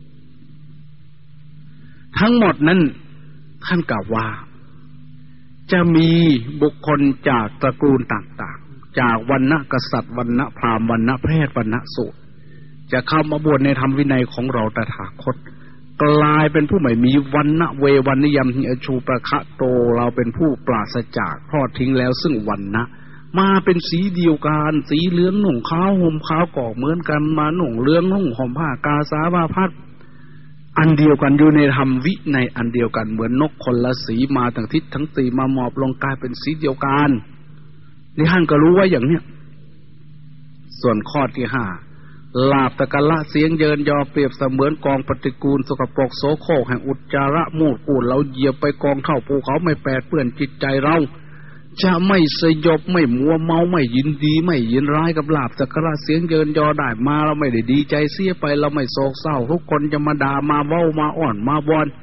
S1: ทั้งหมดนั้นท่านกล่าวว่าจะมีบุคคลจากตระกูลต่างๆจากวรรณะกษัตริย์วรรณะพราหมณ์วรรณะแพทย์วรรณะสูตรจะเข้ามาบวชในธรรมวินัยของเราตถาคตกลายเป็นผู้ไม่มีวรรณะเววรรณยมหิอชูประคะโตเราเป็นผู้ปราศจากทอดทิ้งแล้วซึ่งวรรณะมาเป็นสีเดียวกันสีเหลืองนุ่งขาวห่มขาวก่อเหมือนกันมานุ่งเหลืองนุ่งห่มผ้ากาสาวาพัดอันเดียวกันอยู่ในธรรมวิในอันเดียวกันเหมือนนกคนละสีมาทั้งทิศทั้งสี่มาหมอบลงกลายเป็นสีเดียวกันนี่ท่านก็รู้ว่าอย่างเนี้ยส่วนข้อที่5ลาภตะกะละเสียงเยินยอเปรียบเสมือนกองปฏิกูลสกปรกโสโครกแห่งอุจจาระมูดกูดเราเหยียบไปกองเท่าภูเขาไม่แปดเปื้อนจิตใจเราจะไม่สยบไม่มัวเมาไม่ยินดีไม่ยินร้ายกับลาภตะกะละเสียงเยินยอได้มาเราไม่ได้ดีใจเสียไปเราไม่โศกเศร้าทุกคนจะมาด่ามาเว้ามาอ้อนมาวอน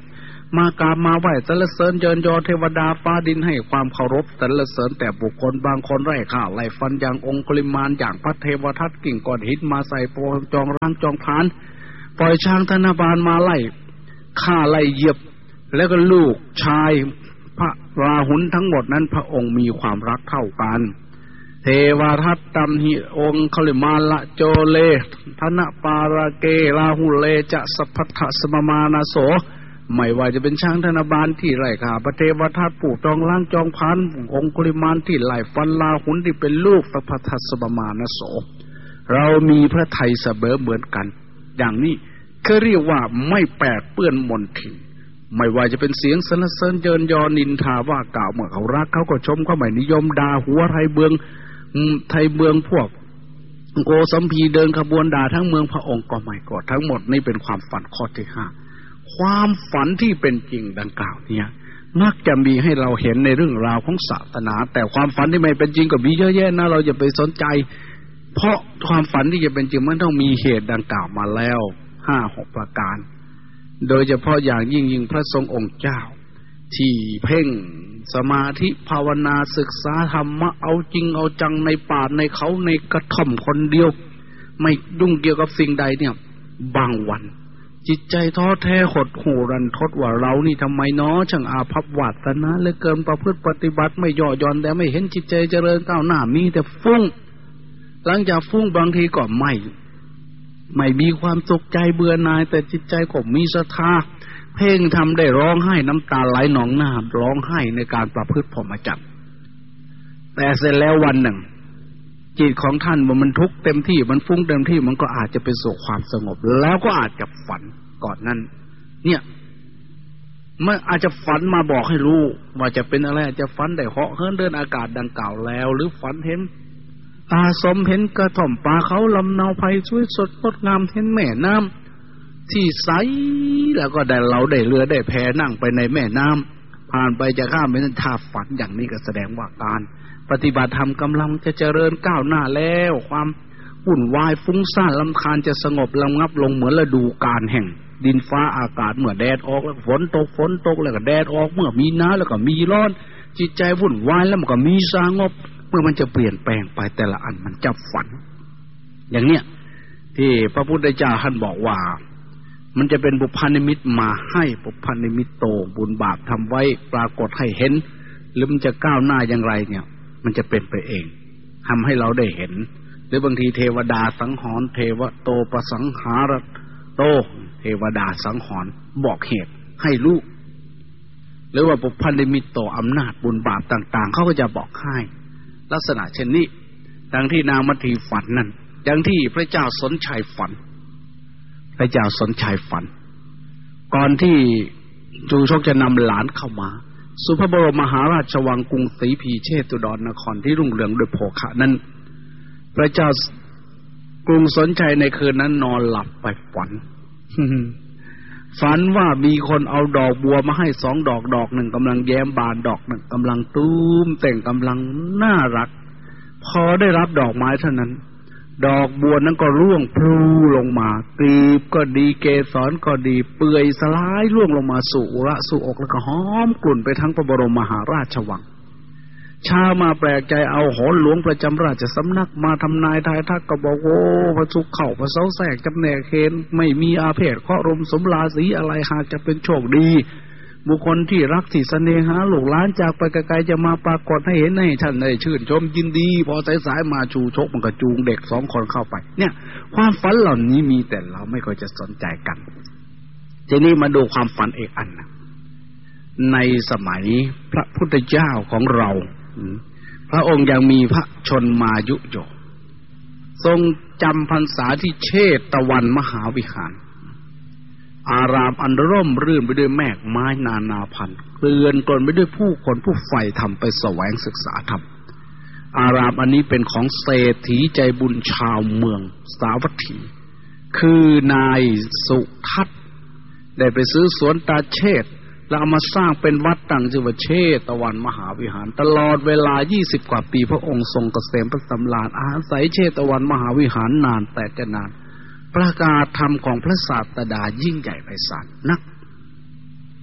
S1: มากราบมาไหว้สรรเสริญเยินยอเทวดาฟ้าดินให้ความเคารพสรรเสริญแต่บุคคลบางคนไร้ค่าไล่ฟันอย่างองคุลิมานอย่างพระเทวทัตกิ่งก้อนหินมาใส่โปงจองร่างจองผานปล่อยช้างธนบาลมาไล่ฆ่าไล่เหยียบแล้วก็ลูกชายพระราหุลทั้งหมดนั้นพระองค์มีความรักเท่ากันเทวทัตตัมหิองคุลิมาละโจเลธนปาราเกราหุเลจะสัพพทสมมานาโสไม่ว่าจะเป็นช้างธนบาลที่ไล่ฆ่าพระเทวทัตผู้จองล้างจองพันองคุลิมานที่ไล่ฟันราหุลที่เป็นลูกสัพพทสมมานาโสเรามีพระทัยเสมอเหมือนกันอย่างนี้เขาเรียกว่าไม่แปดเปื้อนมลทินไม่ว่าจะเป็นเสียงสรรเสริญเยินยอนินทาว่ากล่าวเมื่อเขารักเขาก็ชมเขาไม่นิยมด่าหัวไทยเบืองพวกโกสัมพีเดินขบวนด่าทั้งเมืองพระองค์ก็ไม่กอดทั้งหมดนี่เป็นความฝันข้อที่ห้าความฝันที่เป็นจริงดังกล่าวเนี่ยมักจะมีให้เราเห็นในเรื่องราวของศาสนาแต่ความฝันที่ไม่เป็นจริงก็มีเยอะแยะนะเราอย่าไปสนใจเพราะความฝันที่จะเป็นจริงมันต้องมีเหตุดังกล่าวมาแล้ว5-6 ประการโดยเฉพาะอย่างยิ่งพระทรงองค์เจ้าที่เพ่งสมาธิภาวนาศึกษาธรรมะเอาจริงเอาจังในป่าในเขาในกระท่อมคนเดียวไม่ยุ่งเกี่ยวกับสิ่งใดเนี่ยบางวันจิตใจท้อแท้หดหู่รันทดว่าเรานี่ทำไมน้อช่างอาภัพวาสนาเหลือเกินประพฤติปฏิบัติไม่ย่อหย่อนแต่ไม่เห็นจิตใจเจริญก้าวหน้ามีแต่ฟุ้งหลังจากฟุ้งบางทีก็ไม่มีความสุขใจเบื่อหน่ายแต่จิตใจก็มีศรัทธาเพ่งทำได้ร้องไห้น้ำตาไหลหนองหน้าร้องไห้ในการประพฤติพรหมจรรย์แต่เสร็จแล้ววันหนึ่งจิตของท่านมันทุกข์เต็มที่มันฟุ้งเต็มที่มันก็อาจจะไปสู่ความสงบแล้วก็อาจจะฝันก่อนนั้นเนี่ยมันอาจจะฝันมาบอกให้รู้ว่าจะเป็นอะไรอาจจะฝันได้เหาะเหินเดินอากาศดังกล่าวแล้วหรือฝันเห็นอาสมเห็นกระท่อมป่าเขาลำเนาไพสวยสดงดงามเห็นแม่น้ำที่ใสแล้วก็ได้เราได้เรือได้แพนั่งไปในแม่น้ำผ่านไปจะข้ามไปนั้นถ้าฝันอย่างนี้ก็แสดงว่าการปฏิบัติธรรมกำลังจะเจริญก้าวหน้าแล้วความวุ่นวายฟุ้งซ่านรำคาญจะสงบระงับลงเหมือนฤดูกาลแห่งดินฟ้าอากาศเมื่อแดดออกแล้วฝนตกแล้วก็แดดออกเมื่อมีหนาวแล้วก็มีร้อนจิตใจวุ่นวายแล้วมันก็มีสงบเมื่อมันจะเปลี่ยนแปลงไปแต่ละอันมันจะฝันอย่างเนี้ยที่พระพุทธเจ้าท่านบอกว่ามันจะเป็นบุพนิมิตมาให้บุพนิมิตโตบุญบาปทำไว้ปรากฏให้เห็นหรือมันจะก้าวหน้าอย่างไรเนี่ยมันจะเป็นไปเองทำให้เราได้เห็นหรือบางทีเทวดาสังหรณ์เทวโตประสังหารโตเทวดาสังหรณ์บอกเหตุให้รู้หรือว่าบุพนิมิตโตอำนาจบุญบาปต่างๆเขาก็จะบอกให้ลักษณะเช่นนี้ดังที่นางมัทธีฝันนั่นดังที่พระเจ้าสนชัยฝันพระเจ้าสนชัยฝันก่อนที่จูชกจะนำหลานเข้ามาสุพระบรมมหาราชวังกรุงศรีพีเชตุดรนครที่รุ่งเรืองด้วยโภคะนั้นพระเจ้ากรุงสนชัยในคืนนั้นนอนหลับไปฝัน ฝันว่ามีคนเอาดอกบัวมาให้2 ดอกหนึ่งกำลังแย้มบานดอกหนึ่งกำลังตูมแต่งกำลังน่ารักพอได้รับดอกไม้เท่านั้นดอกบัวนั้นก็ร่วงพลูลงมากลีบก็ดีเกสรก็ดีเปื่อยสลายร่วงลงมาสู่อุระสู่อกแล้วก็หอมกลุ่นไปทั้งพระบรมมหาราชวังชาวมาแปลกใจเอาโหรหลวงประจำราชสำนักมาทำนายทายทักก็บอกโอ้พระสุขเข้าพระเสาแสกจำแนกเคนไม่มีอาเพศเคราะห์รมสมราศีอะไรหากจะเป็นโชคดีบุคคลที่รักที่เสน่หาลูกหลานจากไปไกลๆจะมาปรากฏให้เห็นให้ท่านได้ชื่นชมยินดีพอสายๆมาชูชกมันก็จูงเด็ก2 คนเข้าไปเนี่ยความฝันเหล่านี้มีแต่เราไม่ค่อยจะสนใจกันทีนี้มาดูความฝันอีกอันนะในสมัยพระพุทธเจ้าของเราพระองค์ยังมีพระชนมายุอยู่ทรงจำพรรษาที่เชตวันมหาวิหารอารามอันร่มรื่นไปด้วยแมกไม้นานาพันธุ์เกลื่อนกลนไปด้วยผู้คนผู้ใฝ่ธรรมไปแสวงศึกษาธรรมอารามอันนี้เป็นของเศรษฐีใจบุญชาวเมืองสาวัตถีคือนายสุทัศน์ได้ไปซื้อสวนตาเชษแล้วเอามาสร้างเป็นวัดตั้งชื่อว่าเชตวันมหาวิหารตลอดเวลา20 กว่าปีพระองค์ทรงเกษมพระสำราญอาศัยเชตวันมหาวิหารนานแต่จะนานประกาศธรรมของพระศาสดายิ่งใหญ่ไพศาลนัก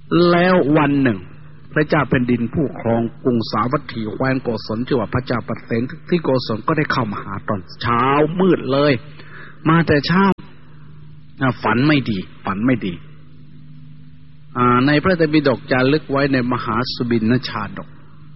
S1: แล้ววันหนึ่งพระเจ้าแผ่นดินผู้ครองกรุงสาวัตถีแคว้นโกศลชื่อว่าพระเจ้าปเสนที่โกศลก็ได้เข้ามาหาตอนเช้ามืดเลยมาแต่เช้าฝันไม่ดีในพระไตรปิฎกจารึกไว้ในมหาสุบินชาดก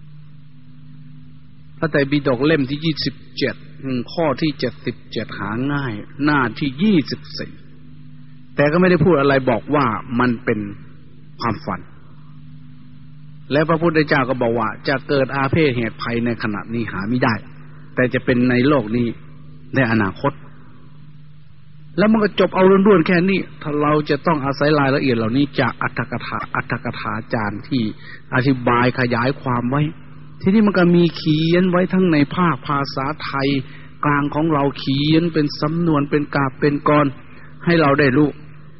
S1: พระไตรปิฎกเล่มที่27ข้อที่77หาง่ายหน้าที่24แต่ก็ไม่ได้พูดอะไรบอกว่ามันเป็นความฝันและพระพุทธเจ้าก็บอกว่าจะเกิดอาเพศเหตุภัยในขณะนี้หาไม่ได้แต่จะเป็นในโลกนี้ในอนาคตแล้วมันก็จบเอาล้วนๆแค่นี้ถ้าเราจะต้องอาศัยรายละเอียดเหล่านี้จากอัตถกถาจารย์ที่อธิบายขยายความไว้ทีนี้มันก็มีเขียนไว้ทั้งในภาษาไทยกลางของเราเขียนเป็นสำนวนเป็นกาบเป็นกรให้เราได้รู้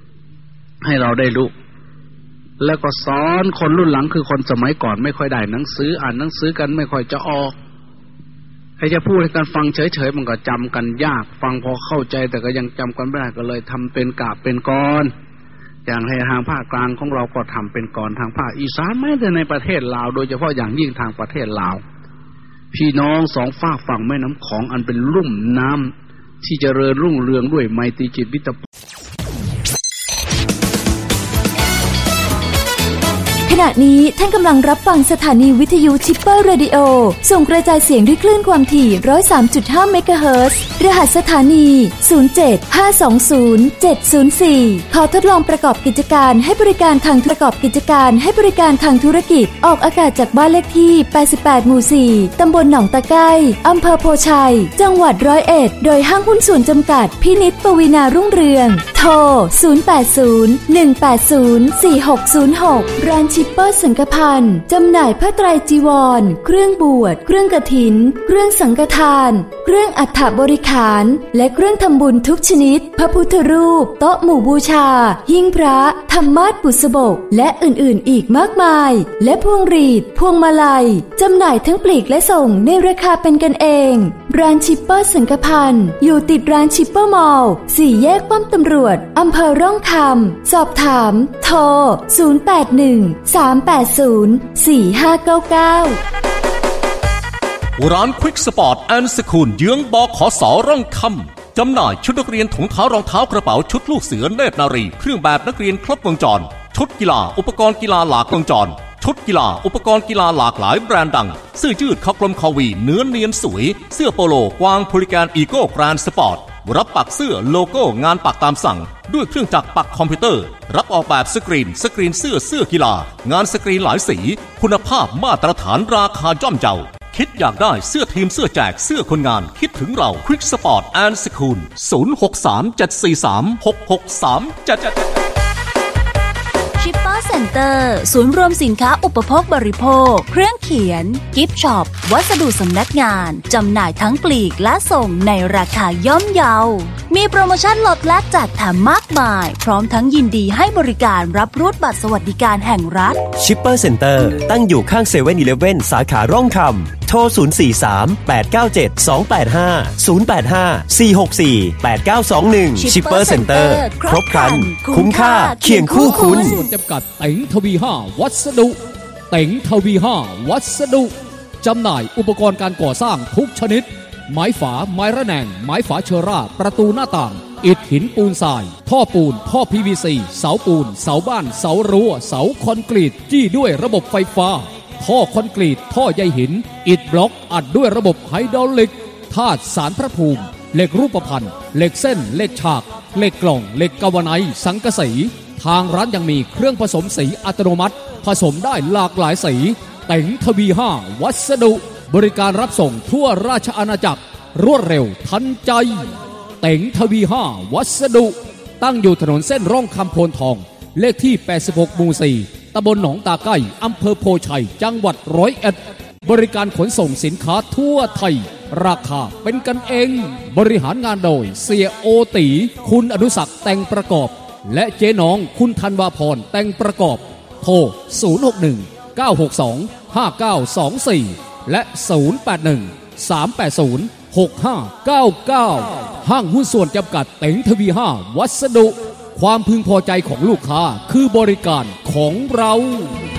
S1: แล้วก็สอนคนรุ่นหลังคือคนสมัยก่อนไม่ค่อยได้หนังสืออ่านหนังสือกันไม่ค่อยจะออกให้จะพูดให้กันฟังเฉยๆมันก็จำกันยากฟังพอเข้าใจแต่ก็ยังจำกันไม่ได้ก็เลยทำเป็นกาบเป็นกรอย่างในทางภาคกลางของเราก็ทำเป็นกรทางภาคอีสานแม้แต่ในประเทศลาวโดยเฉพาะอย่างยิ่งทางประเทศลาวพี่น้องสองฝากฝั่งแม่น้ำของอันเป็นลุ่มน้ำที่เจริญรุ่งเรืองด้วยไมตรีจิตมิตร
S2: ขณะนี้ท่านกำลังรับฟังสถานีวิทยุชิปเปอร์เรดิโอส่งกระจายเสียงด้วยคลื่นความถี่ 103.5 เมกะเฮิรตซ์รหัสสถานี 075207004 ขอทดลองประกอบกิจการให้บริการทางธุรกิจออกอากาศจากบ้านเลขที่ 88 หมู่ 4 ตำบลหนองตะไคร้อำเภอโพชัยจังหวัด101โดยห้างหุ้นส่วนจำกัดพินิจปวีณารุ่งเรืองโทร 080-180-4606 ร้านชิปเปอร์สังฆพันธ์จำหน่ายผ้าไตรจีวรเครื่องบวชเครื่องกฐินเครื่องสังฆทานเครื่องอัฐบริขารและเครื่องทำบุญทุกชนิดพระพุทธรูปโต๊ะหมู่บูชาหิ้งพระธรรมาสน์บุษบกและอื่นๆอีกมากมายและพวงหรีดพวงมาลัยจำหน่ายทั้งปลีกและส่งในราคาเป็นกันเองร้านชิปเปอร์สังฆพันธ์อยู่ติดร้านชิปเปอร์มอลล์4 แยกป้อมตำรวจอำเภอร่องคำสอบถามโทร 081-380-4599
S3: ร้านควิกสปอร์ตแอนด์สคูลเยื้องบขส.ร่องคำจำหน่ายชุดนักเรียนถุงเท้ารองเท้ากระเป๋าชุดลูกเสือเนตรนารีเครื่องแบบนักเรียนครบวงจรชุดกีฬาอุปกรณ์กีฬาหลากวงจรชุดกีฬาอุปกรณ์กีฬาหลากหลายแบรนด์ดังเสื้อยืดคอกลมคอวีเนื้อเนียนสวยเสื้อโปโลกวางโพลิแกนอีโก้แกรนด์สปอร์ตรับปักเสื้อโลโก้งานปักตามสั่งด้วยเครื่องจักรปักคอมพิวเตอร์รับออกแบบสกรีนเสื้อกีฬางานสกรีนหลายสีคุณภาพมาตรฐานราคาย่อมเยาคิดอยากได้เสื้อทีมเสื้อแจกเสื้อคนงานคิดถึงเราควิกสปอร์ตแอนด์สคูล 063-743-6637
S4: ชิปเปอร์เซ็นเตอร์ศูนย์รวมสินค้าอุปโภคบริโภคเครื่องเขียนกิฟต์ช็อปวัสดุสำนักงานจำหน่ายทั้งปลีกและส่งในราคาย่อมเยามีโปรโมชั่นลดและจัดแถมมากมายพร้อมทั้งยินดีให้บริการรับรูดบัตรสวัสดิการแห่งรัฐ
S5: ชิปเปอร์เซ็นเตอร์ตั้งอยู่ข้างเซเว่นอีเลฟเว่นสาขาร่องคำโทร 043-897-285-085-464-8921 ชิปเปอร์เซ็นเตอร์ครบครันคุ้มค่าเคียงคู่คุณ
S6: ส่วนจำกัดเต็งทวี5วัสดุเต็งทวี5วัสดุจำหน่ายอุปกรณ์การก่อสร้างทุกชนิดไม้ฝาไม้ระแนงไม้ฝาเชอร่าประตูหน้าต่างอิฐหินปูนทรายท่อปูนท่อ PVC เสาปูนเสาบ้านเสารั้วเสาคอนกรีตจี้ด้วยระบบไฟฟ้าท่อคอนกรีตท่อใยหินอิฐบล็อกอัดด้วยระบบไฮดรอลิกธาตุสารพระภูมิเหล็กรูปพรรณเหล็กเส้นเหล็กฉากเหล็กกล่องเหล็กกาวไนซ์สังกะสีทางร้านยังมีเครื่องผสมสีอัตโนมัติผสมได้หลากหลายสีเต็งทวี5วัสดุบริการรับส่งทั่วราชอาณาจักรรวดเร็วทันใจเต็งทวี5วัสดุตั้งอยู่ถนนเส้นร่องคำโพนทองเลขที่86หมู่4ตำบลหนองตาไก่อำเภอโพชัยจังหวัด101บริการขนส่งสินค้าทั่วไทยราคาเป็นกันเองบริหารงานโดยเสียโอตีคุณอนุศักดิ์แต่งประกอบและเจ๊น้องคุณธันวาพรแต่งประกอบโทร 061-962-5924 และ 081-380-6599 ห้างหุ้นส่วนจำกัดเต็งทวี5วัสดุความพึงพอใจของลูกค้าคือบริการคของเรา